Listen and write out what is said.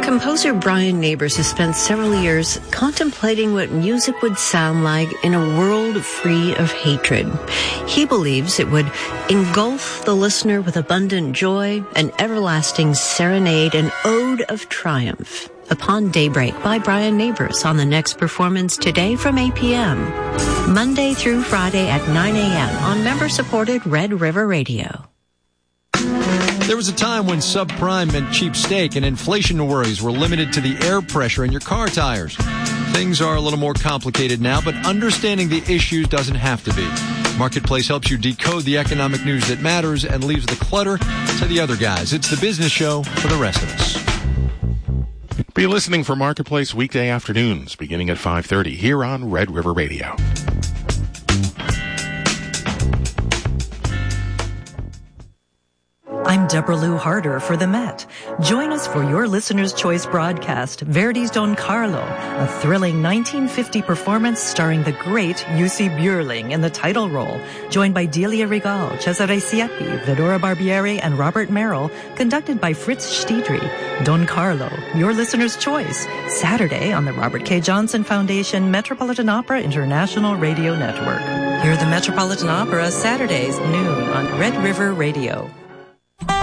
Composer Brian Neighbors has spent several years contemplating what music would sound like in a world free of hatred. He believes it would engulf the listener with abundant joy, an everlasting serenade, an ode of triumph. Upon Daybreak by Brian Neighbors on the next performance today from 8 p.m. Monday through Friday at 9 a.m. on member-supported Red River Radio. There was a time when subprime meant cheap steak and inflation worries were limited to the air pressure in your car tires. Things are a little more complicated now, but understanding the issues doesn't have to be. Marketplace helps you decode the economic news that matters and leaves the clutter to the other guys. It's the business show for the rest of us. Be listening for Marketplace weekday afternoons beginning at 5:30 here on Red River Radio. I'm Deborah Lou Harder for the Met. Join us for your Listener's Choice broadcast, Verdi's Don Carlo, a thrilling 1950 performance starring the great Jussi Björling in the title role, joined by Delia Regal, Cesare Siepi, Vedora Barbieri, and Robert Merrill, conducted by Fritz Stiedry. Don Carlo, your Listener's Choice, Saturday on the Robert K. Johnson Foundation Metropolitan Opera International Radio Network. Hear the Metropolitan Opera Saturdays, noon on Red River Radio.